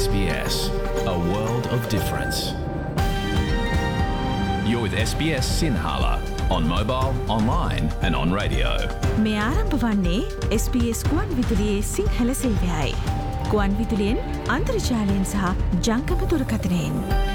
SBS, a world of difference. You're with SBS Sinhala on mobile, online and on radio. මේ ආරම්භ වන්නේ SBS ගුවන් විදුලියේ සිංහල සේවයයි. ගුවන් විදුලියෙන් අන්තර්ජාලයෙන් සහ ජංගම දුරකථනයෙන්.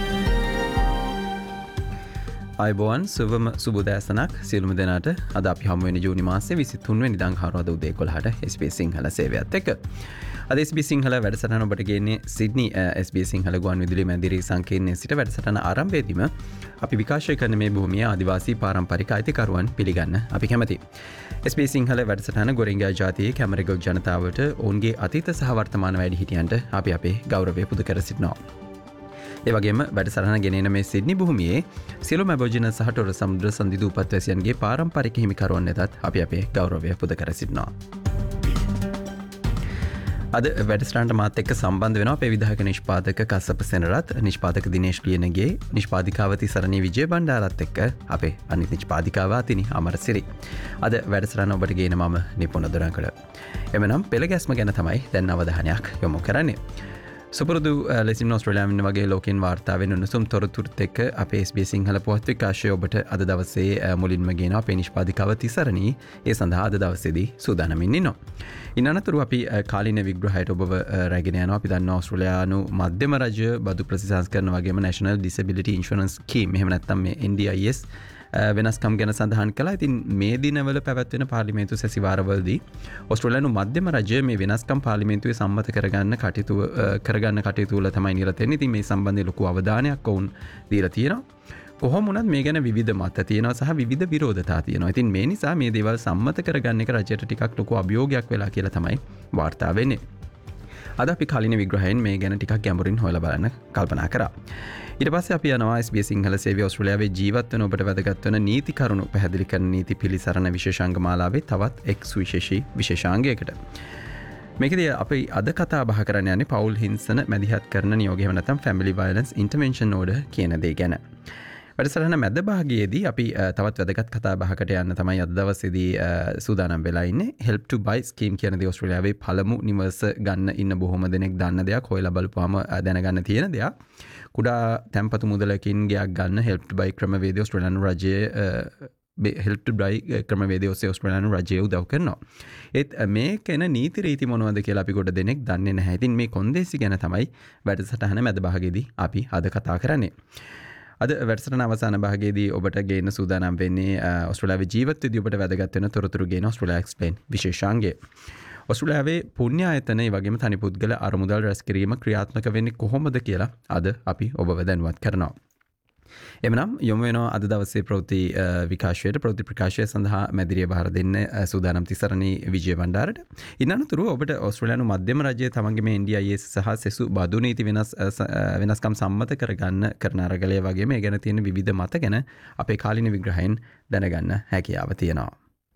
අයිබෝන් සුවම සුබෝදෑසනක් සියලුම දෙනාට අද අපි හමු වෙන ජූනි මාසයේ 23 වෙනිදා හරවද උදේ 11ට SBS සිංහල සේවයත් එක්ක. අද SBS සිංහල වැඩසටහන ඔබට ගෙන්නේ සිඩ්නි SBS සිංහල ගුවන් විදුලි මැදිරි සංකීර්ණයේ සිට වැඩසටහන ආරම්භයේදීම අපි විකාශය කරන මේ භූමියේ ආදිවාසී පාරම්පරික අයිතිකරුවන් පිළිගන්න අපි කැමැතියි. SBS සිංහල වැඩසටහන ගොරින්ගා ජාතියේ කැමරගොක් ජනතාවට ඔවුන්ගේ අතීත සහ වර්තමාන වැඩිහිටියන්ට අපි අපේ ගෞරවය පුද කර සිටිනවා. ඒ වගේම වැඩසටහන ගෙනෙන මේ සිඩ්නි භූමියේ සියලුම ඇබෝරිජිනල් සහ ටොරස් සමුද්‍ර සංදිදු උපත්වැසියන්ගේ පාරම්පරික හිමිකරුවන් වෙතත් අපි අපේ ගෞරවය පුද කර සිටිනවා. අද වැඩසටහනට මාත් එක්ක සම්බන්ධ වෙනවා අපේ විධායක නිෂ්පාදක කස්සප සෙනරත්, නිෂ්පාදක දිනේෂ් ලියනගේ, නිෂ්පාදිකාව තිසරණී විජය බණ්ඩාරත් එක්ක අපේ අනිත් නිෂ්පාදිකාව අතිනි අමරසිරි. අද වැඩසටහන ඔබට ගේන මම නිපුණ දොරංගල. එමනම් පෙළ ගැස්ම ගැන තමයි දැන් අවධානයක් යොමු කරන්නේ. සුපුරුදු ලෙසින් ඔස්ට්‍රේලියාවෙන් වගේ ලෝකෙන් වාර්තා වෙන උණුසුම් තොරතුරුත් එක්ක අපේ SBS සිංහල පුවත් විකාශය ඔබට අද දවසේ මුලින්ම ගෙන අපේ නිෂ්පාදිකාව තිසරණී ඒ සඳහා අද දවසේදී සූදානමින් ඉන්නවා. ඉන් අනතුරු අපි කාලීන විග්‍රහයට ඔබව රැගෙන යනවා. අපි දන්නවා ඔස්ට්‍රේලියානු මධ්‍යම රජය බදු ප්‍රතිසංස්කරණ වගේම National Disability Insurance Scheme එහෙම නැත්නම් මේ NDIS වෙනස්කම් ගැන සඳහන් කළා. ඉතින් මේ දිනවල පැවැත්වෙන පාර්ලිමේන්තු සැසිවාරවලදී ඔස්ට්‍රේලියානු මධ්‍යම රජය මේ වෙනස්කම් පාර්ලිමේන්තුවේ සම්මත කරගන්න කටයුතු වල තමයි නිරත වෙන්නේ. ඉතින් මේ සම්බන්ධයෙන් ලොකු අවධානයක් වුන් දීලා තියෙනවා. කොහොම වුණත් මේ ගැන විවිධ මත තියෙනවා සහ විවිධ විරෝධතා තියෙනවා. ඉතින් මේ නිසා මේ දේවල් සම්මත කරගන්න එක රජයට ටිකක් ලොකු අභියෝගයක් වෙලා කියලා තමයි වාර්තා වෙන්නේ. අද අපි කාලීන විග්‍රහයෙන් මේ ගැන ටිකක් ගැඹුරින් හොයලා බලන්න කල්පනා කරා. ඊට පස්සේ අපි යනවා SBS සිංහල සේවය ඔස්ට්‍රේලියාවේ ජීවත් වෙන ඔබට වැදගත් වෙන නීති කරුණු පැහැදිලි කරන නීති පිළිසරණ විශේෂාංග මාලාවේ තවත් එක් සුවිශේෂී විශේෂාංගයකට. මේකදී අපි අද කතා බහ කරන්න යන්නේ පවුල් හිංසන මැදිහත් කරන නියෝගය එහෙම නැත්නම් Family Violence Intervention Order කියන දේ ගැන. වැඩසටහන මැද භාගයේදී අපි තවත් වැදගත් කතා බහකට යන්න තමයි අද දවසේදී සූදානම් වෙලා ඉන්නේ. Help to Buy ස්කීම් කියන දේ ඔස්ට්‍රේලියාවේ පළමු නිවර්ස ගන්න ඉන්න බොහොම දෙනෙක් දන්න දෙයක්. හොයලා බලපුවාම දැනගන්න තියෙන දෙයක්. කුඩා තැන්පතු මුදලකින් ගයක් ගන්න Help to Buy ක්‍රමවේදය ඔස්ට්‍රේලියානු රජයේ Help to Buy ක්‍රමවේදය ඔස්සේ ඔස්ට්‍රේලියානු රජය උදව් කරනවා. ඒත් මේකෙන නීති රීති මොනවද කියලා අපි ගොඩ දෙනෙක් දන්නේ නැහැ. ඉතින් මේ කොන්දේසි ගැන තමයි වැඩසටහන මැද භාගයේදී අපි අද කතා කරන්නේ. අද වැඩසටහන අවසාන භාගයේදී ඔබට ගේන්න සූදානම් වෙන්නේ ඔස්ට්‍රේලියාවේ ජීවත් වෙද්දී ඔබට වැදගත් වෙන තොරතුරු ගේන ඔස්ට්‍රේලියා එක්ස්ප්ලেইন විශේෂාංගය. ඔස්ට්‍රේලියාවේ පුණ්‍ය ආයතන ඒ වගේම තනි පුද්ගල අරමුදල් රැස් කිරීම ක්‍රියාත්මක වෙන්නේ කොහොමද කියලා අද අපි ඔබව දැනුවත් කරනවා. එමනම් යොමු වෙනවා අද දවසේ ප්‍රවෘත්ති විකාශයට. ප්‍රවෘත්ති ප්‍රකාශය සඳහා මැදිරිය බාර දෙන්න සූදානම් තිසරණී විජය බණ්ඩාරට. ඉන් අනතුරු ඔබට ඔස්ට්‍රේලියානු මධ්‍යම රජය තමන්ගේ මේ NDIS සහ සෙසු බදු නීති වෙනස්කම් සම්මත කරගන්න කරන අරගලය වගේ මේ ගැන තියෙන විවිධ මත ගැන අපේ කාලීන විග්‍රහයෙන් දැනගන්න හැකියාව තියෙනවා.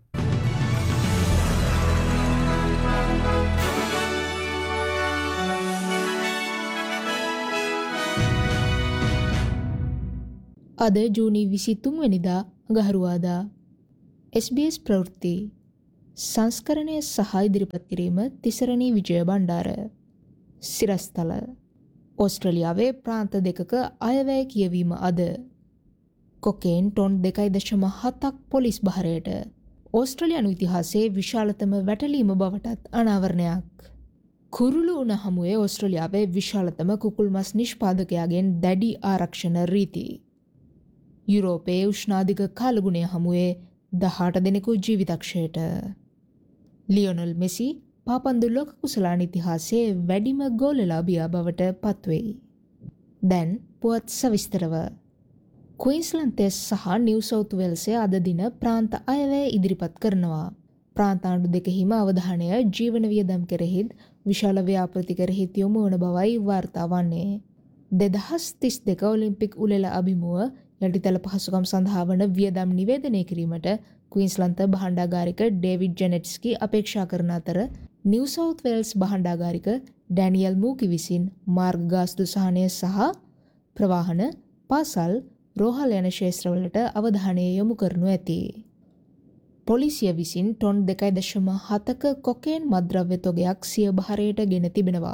අද ජූනි 23 වෙනිදා අඟහරුවාදා SBS ප්‍රවෘත්ති සංස්කරණය සහ ඉදිරිපත් කිරීම තිසරණී විජය බණ්ඩාර. සිරස්තල ඕස්ට්‍රේලියාවේ ප්‍රාන්ත දෙකක අයවැය කියවීම අද. Cocaine ton 2.7ක් police බහරයට. ඕස්ට්‍රේලියානු ඉතිහාසයේ විශාලතම වැටලීම බවටත් අනාවරණයක්. කුරුළු උණ හමුවේ ඕස්ට්‍රේලියාවේ විශාලතම කුකුල් මස් නිෂ්පාදකයාගෙන් දැඩි ආරක්ෂණ රීති. යුරෝපයේ උෂ්ණාධික කාලගුණය හමුවේ 18 දෙනෙකු ජීවිතක්ෂයට. ලියොනල් මෙසි පාපන්දු ලෝක කුසලාන ඉතිහාසයේ වැඩිම ගෝලලාභියා බවට පත්වෙයි. දැන් පුවත් සවිස්තරව. ක්වීන්ස්ලන්තයේ සහ නිව් සවුත් වේල්සයේ අද දින ප්‍රාන්ත අයවැය ඉදිරිපත් කරනවා. ප්‍රාන්තාණ්ඩු දෙකෙහිම අවධානය ජීවන වියදම් කෙරෙහිත් විශාල ව්‍යාපෘති කෙරෙහිත් යොමු වන බවයි වාර්තා වන්නේ. 2032 ඔලිම්පික් උළෙල අභිමුව යටිතල පහසුකම් සඳහා වන වියදම් නිවේදනය කිරීමට ක්වීන්ස්ලන්ත භාණ්ඩාගාරික ඩේවිඩ් ජෙනෙට්ස්කි අපේක්ෂා කරන අතර නිව් සවුත් වේල්ස් භාණ්ඩාගාරික ඩැනියල් මූකි විසින් මාර්ග ගාස්තු සහනය සහ ප්‍රවාහන පාසල් රෝහල් යන ක්ෂේත්‍රවලට අවධානය යොමු කරනු ඇති. පොලිසිය විසින් ටොන් 2.7ක කොකේන් මත්ද්‍රව්‍ය තොගයක් සිය බහරයට ගෙන තිබෙනවා.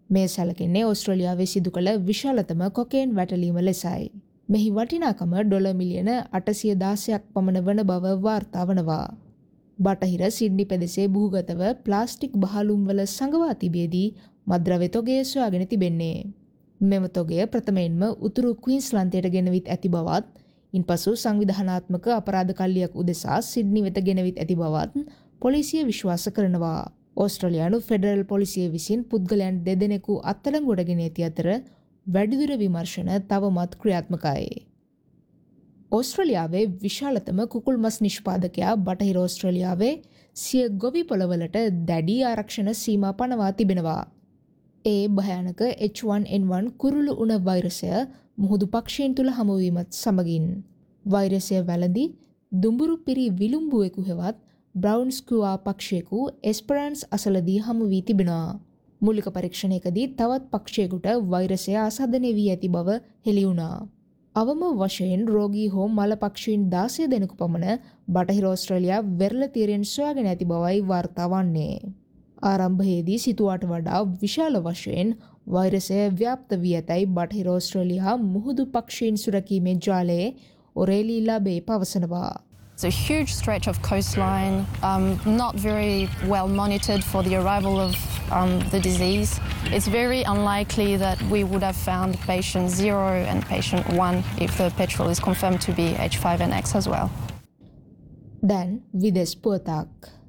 මේ සැලකෙන්නේ ඕස්ට්‍රේලියාවේ සිදු කළ විශාලතම කොකේන් වැටලීම ලෙසයි. මෙහි වටිනාකම ඩොලර් මිලියන 816ක් පමණ වන බව වාර්තා වනවා. බටහිර සිඩ්නි පෙදෙසේ භූගතව ප්ලාස්ටික් බහලුම්වල සඟවා තිබියදී මද්‍රව්‍ය තොගය සොයාගෙන තිබෙන්නේ. මෙම තොගය ප්‍රථමයෙන්ම උතුරු ක්වීන්ස්ලන්තයට ගෙනවිත් ඇති බවත්, ඉන්පසු සංවිධානාත්මක අපරාධ කල්ලියක් උදෙසා සිඩ්නි වෙත ගෙනවිත් ඇති බවත් පොලිසිය විශ්වාස කරනවා. ඕස්ට්‍රේලියානු ෆෙඩරල් පොලිසිය විසින් පුද්ගලයන් 2 දෙනෙකු අත්අඩංගුවට ගෙන ඇති අතර වැඩිදුර විමර්ශන තවමත් ක්‍රියාත්මකයි. ඕස්ට්‍රේලියාවේ විශාලතම කුකුල් මස් නිෂ්පාදකයා බටහිර ඕස්ට්‍රේලියාවේ සිය ගොවි පොළවලට දැඩි ආරක්ෂණ සීමා පනවා තිබෙනවා. ඒ භයානක H1N1 කුරුළු උණ වෛරසය මුහුදු පක්ෂීන් තුළ හමුවීමත් සමගින් වෛරසය වැළඳි දුඹුරු පිරි විලුඹුවෙකු හෙවත් බ්‍රවුන් ස්කුවා පක්ෂයෙකු එස්පරන්ස් අසලදී හමු වී තිබෙනවා. මූලික පරීක්ෂණයකදී තවත් පක්ෂයකුට වෛරසය ආසාදනය වී ඇති බව හෙළි වුණා. අවම වශයෙන් රෝගී හෝ මල පක්ෂීන් 16 දෙනෙකු පමණ බටහිර ඕස්ට්‍රේලියා වෙරළ තීරයෙන් සොයාගෙන ඇති බවයි වාර්තා වන්නේ. ආරම්භයේදී සිතුවාට වඩා විශාල වශයෙන් වෛරසය ව්‍යාප්ත වී ඇතැයි බටහිර ඕස්ට්‍රේලියා මුහුදු පක්ෂීන් සුරකීමේ ජාලයේ ඔරේලී ලාබේ පවසනවා. It's a huge stretch of coastline, not very well monitored for the arrival of the disease. It's very unlikely that we would have found patient 0 and patient 1 if the petrol is confirmed to be H5N1 as well. දැන් විදෙස් පුවතක්.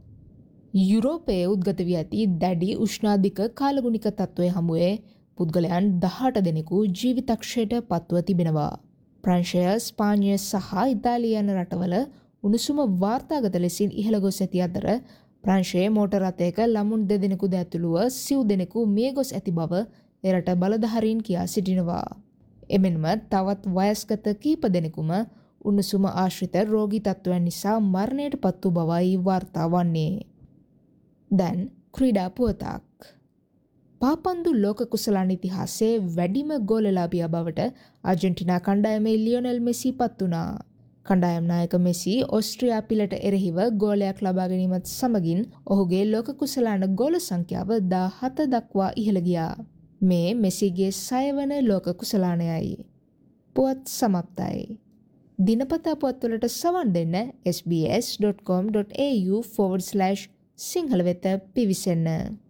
යුරෝපයේ උද්ගත වී ඇති දැඩි උෂ්ණාධික කාලගුණික තත්ත්වය හමුවේ පුද්ගලයන් 18 දෙනෙකු ජීවිතක්ෂයට පත්ව තිබෙනවා. ප්‍රංශය, ස්පාඤ්ඤය සහ ඉතාලිය යන රටවල උණුසුම වාර්තාගත ලෙසින් ඉහළ ගොස් ඇති අතර ප්‍රංශයේ මෝටර් රථයක ළමුන් 2 දෙනෙකු ද ඇතුළුව සිව් දෙනෙකු මිය ගොස් ඇති බව එරට බලධාරීන් කියා සිටිනවා. එමෙන්ම තවත් වයස්ගත කීප දෙනෙකුම උණුසුම ආශ්‍රිත රෝගී තත්ත්වයන් නිසා මරණයට පත් වූ බවයි වාර්තා වන්නේ. දැන් ක්‍රීඩා පුවතක්. පාපන්දු ලෝක කුසලාන ඉතිහාසයේ වැඩිම ගෝලලාභියා බවට ආජන්ටිනා කණ්ඩායමේ ලියොනෙල් මෙසි පත් වුණා. කණ්ඩායම් නායක මෙසි ඕස්ට්‍රියා පිලට එරෙහිව ගෝලයක් ලබා ගැනීමත් සමගින් ඔහුගේ ලෝක කුසලාන ගෝල සංඛ්‍යාව 17 දක්වා ඉහළ ගියා. මේ මෙසිගේ 6 වන ලෝක කුසලානයයි. පුවත් සමත්යි. දිනපතා පුවත්වලට සවන් දෙන්න sbs.com.au/සිංහල වෙත පිවිසෙන්න.